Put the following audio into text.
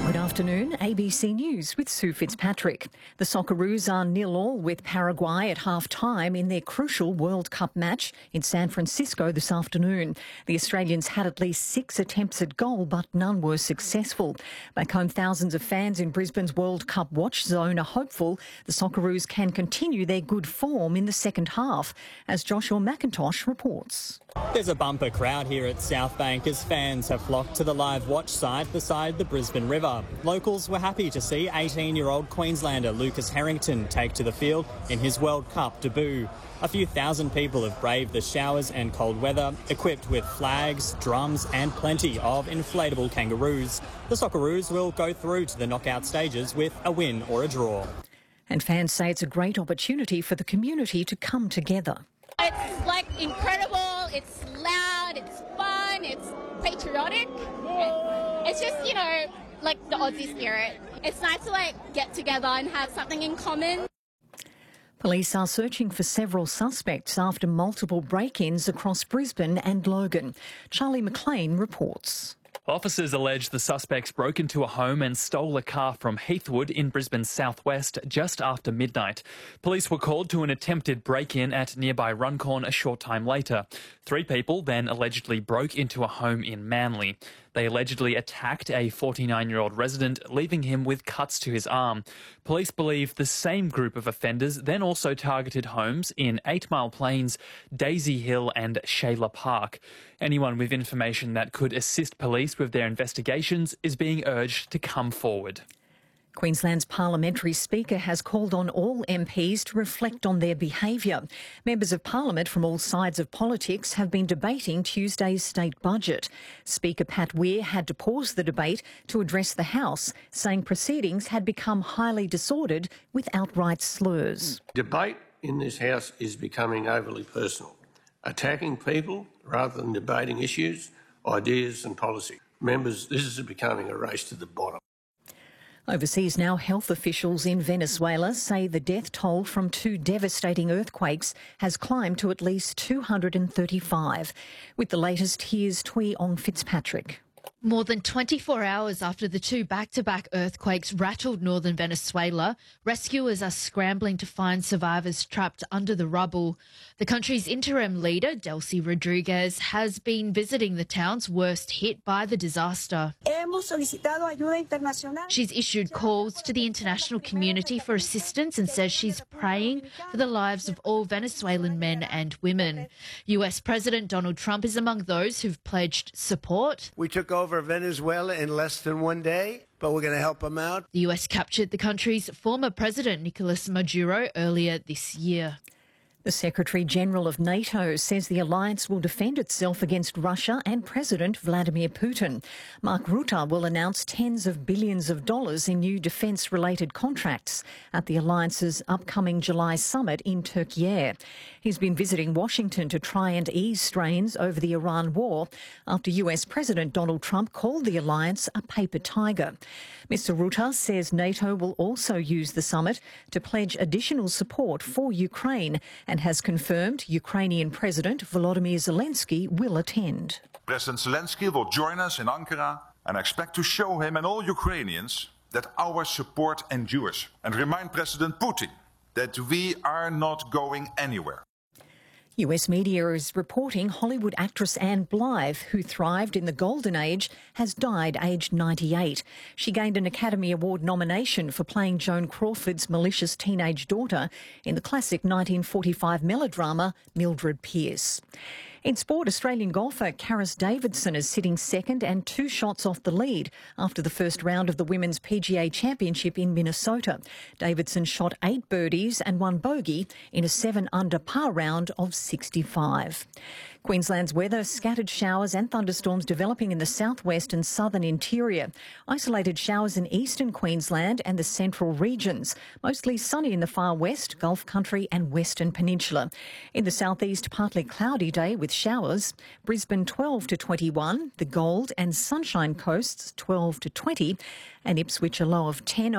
Good afternoon, ABC News with Sue Fitzpatrick. The Socceroos are 0-0 with Paraguay at half-time in their crucial World Cup match in San Francisco this afternoon. The Australians had at least 6 attempts at goal, but none were successful. Back home, thousands of fans in Brisbane's World Cup watch zone are hopeful the Socceroos can continue their good form in the second half, as Joshua McIntosh reports. There's a bumper crowd here at Southbank as fans have flocked to the live watch site beside the Brisbane River. Locals were happy to see 18-year-old Queenslander Lucas Harrington take to the field in his World Cup debut. A few thousand people have braved the showers and cold weather, equipped with flags, drums and plenty of inflatable kangaroos. The Socceroos will go through to the knockout stages with a win or a draw. And fans say it's a great opportunity for the community to come together. It's like incredible, it's loud, it's fun, it's patriotic. It's just, you know, like the Aussie spirit. It's nice to get together and have something in common. Police are searching for several suspects after multiple break-ins across Brisbane and Logan. Charlie McLean reports. Officers allege the suspects broke into a home and stole a car from Heathwood in Brisbane's southwest just after midnight. Police were called to an attempted break-in at nearby Runcorn a short time later. 3 people then allegedly broke into a home in Manly. They allegedly attacked a 49-year-old resident, leaving him with cuts to his arm. Police believe the same group of offenders then also targeted homes in 8 Mile Plains, Daisy Hill and Shayla Park. Anyone with information that could assist police with their investigations is being urged to come forward. Queensland's parliamentary speaker has called on all MPs to reflect on their behaviour. Members of Parliament from all sides of politics have been debating Tuesday's state budget. Speaker Pat Weir had to pause the debate to address the House, saying proceedings had become highly disordered with outright slurs. Debate in this House is becoming overly personal, attacking people rather than debating issues, ideas and policy. Members, this is becoming a race to the bottom. Overseas now, health officials in Venezuela say the death toll from 2 devastating earthquakes has climbed to at least 235. With the latest, here's Tui Ong Fitzpatrick. More than 24 hours after the 2 back-to-back earthquakes rattled northern Venezuela, rescuers are scrambling to find survivors trapped under the rubble. The country's interim leader, Delcy Rodriguez, has been visiting the towns worst hit by the disaster. She's issued calls to the international community for assistance and says she's praying for the lives of all Venezuelan men and women. US President Donald Trump is among those who've pledged support. We took over Venezuela in less than 1 day, but we're going to help them out. The US captured the country's former president, Nicolas Maduro, earlier this year. The Secretary-General of NATO says the alliance will defend itself against Russia and President Vladimir Putin. Mark Rutte will announce tens of billions of dollars in new defence-related contracts at the alliance's upcoming July summit in Turkey. He's been visiting Washington to try and ease strains over the Iran war after US President Donald Trump called the alliance a paper tiger. Mr Rutte says NATO will also use the summit to pledge additional support for Ukraine and has confirmed Ukrainian President Volodymyr Zelensky will attend. President Zelensky will join us in Ankara, and I expect to show him and all Ukrainians that our support endures, and remind President Putin that we are not going anywhere. US media is reporting Hollywood actress Anne Blythe, who thrived in the Golden Age, has died aged 98. She gained an Academy Award nomination for playing Joan Crawford's malicious teenage daughter in the classic 1945 melodrama Mildred Pierce. In sport, Australian golfer Karis Davidson is sitting second and 2 shots off the lead after the first round of the Women's PGA Championship in Minnesota. Davidson shot 8 birdies and 1 bogey in a 7-under par round of 65. Queensland's weather, scattered showers and thunderstorms developing in the southwest and southern interior. Isolated showers in eastern Queensland and the central regions. Mostly sunny in the far west, Gulf Country and western peninsula. In the southeast, partly cloudy day with showers. Brisbane 12 to 21, the Gold and Sunshine Coasts 12 to 20, and Ipswich a low of 10.